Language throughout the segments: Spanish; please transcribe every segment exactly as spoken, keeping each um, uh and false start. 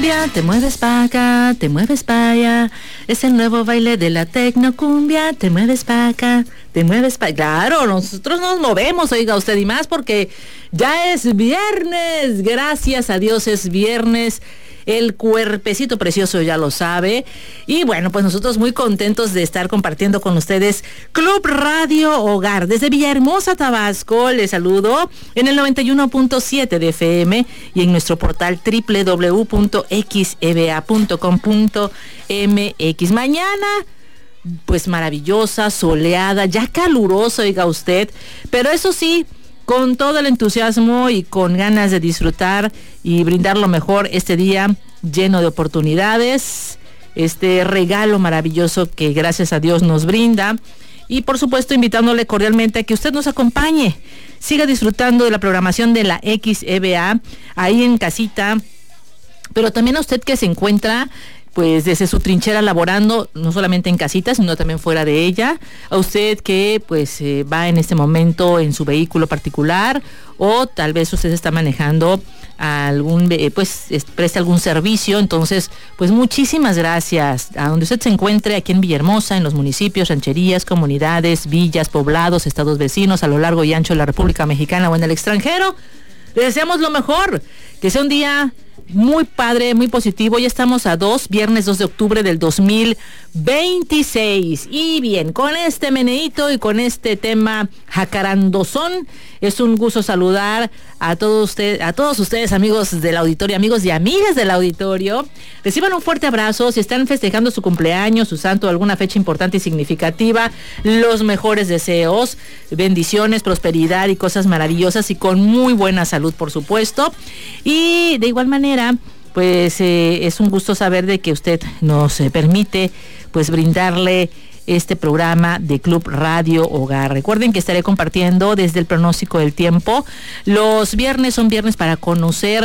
Te mueves pa' acá, te mueves pa' allá. Es el nuevo baile de la tecnocumbia. Te mueves pa' acá, te mueves pa' allá. Claro, nosotros nos movemos, oiga usted, y más porque ya es viernes. Gracias a Dios es viernes. El cuerpecito precioso ya lo sabe. Y bueno, pues nosotros muy contentos de estar compartiendo con ustedes Club Radio Hogar. Desde Villahermosa, Tabasco, les saludo en el noventa y uno punto siete de F M y en nuestro portal doble u doble u doble u punto x e b a punto com punto m x. Mañana, pues maravillosa, soleada, ya calurosa, oiga usted. Pero eso sí, con todo el entusiasmo y con ganas de disfrutar y brindar lo mejor este día lleno de oportunidades, este regalo maravilloso que gracias a Dios nos brinda. Y por supuesto invitándole cordialmente a que usted nos acompañe, siga disfrutando de la programación de la X E B A ahí en casita, pero también a usted que se encuentra pues desde su trinchera laborando, no solamente en casita, sino también fuera de ella. A usted que pues eh, va en este momento en su vehículo particular, o tal vez usted está manejando algún, eh, pues presta algún servicio. Entonces, pues muchísimas gracias. A donde usted se encuentre, aquí en Villahermosa, en los municipios, rancherías, comunidades, villas, poblados, estados vecinos, a lo largo y ancho de la República Mexicana o en el extranjero, le deseamos lo mejor, que sea un día muy padre, muy positivo. Ya estamos a dos, viernes dos de octubre del dos mil veintiséis. Y bien, con este meneíto y con este tema jacarandozón, es un gusto saludar a todos ustedes, a todos ustedes, amigos del auditorio, amigos y amigas del auditorio. Reciban un fuerte abrazo. Si están festejando su cumpleaños, su santo, alguna fecha importante y significativa, los mejores deseos, bendiciones, prosperidad y cosas maravillosas, y con muy buena salud, por supuesto. Y de igual manera, pues eh, es un gusto saber de que usted nos eh, permite pues brindarle este programa de Club Radio Hogar. Recuerden que estaré compartiendo desde el pronóstico del tiempo. Los viernes son viernes para conocer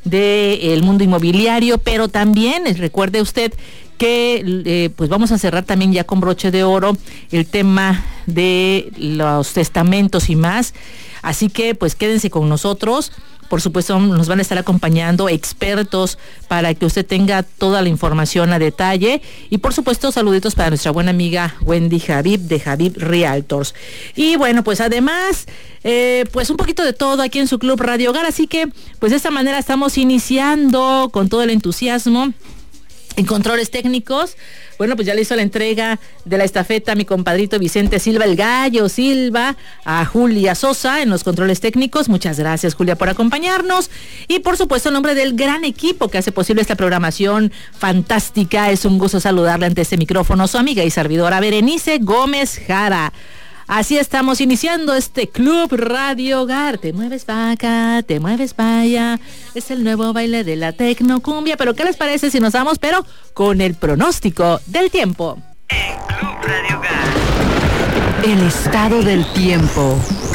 del mundo inmobiliario, pero también recuerde usted que eh, pues vamos a cerrar también ya con broche de oro el tema de los testamentos y más. Así que pues quédense con nosotros. Por supuesto, nos van a estar acompañando expertos para que usted tenga toda la información a detalle. Y por supuesto, saluditos para nuestra buena amiga Wendy Javib de Javib Realtors. Y bueno, pues además, eh, pues un poquito de todo aquí en su Club Radio Hogar. Así que, pues de esta manera estamos iniciando con todo el entusiasmo. En controles técnicos, bueno, pues ya le hizo la entrega de la estafeta a mi compadrito Vicente Silva, el Gallo Silva, a Julia Sosa en los controles técnicos. Muchas gracias, Julia, por acompañarnos. Y por supuesto, en nombre del gran equipo que hace posible esta programación fantástica, es un gusto saludarle ante este micrófono, su amiga y servidora Berenice Gómez Jara. Así estamos iniciando este Club Radio Hogar. Te mueves para acá, te mueves para allá. Es el nuevo baile de la tecnocumbia. Pero ¿qué les parece si nos vamos, pero con el pronóstico del tiempo? En Club Radio Hogar, el estado del tiempo.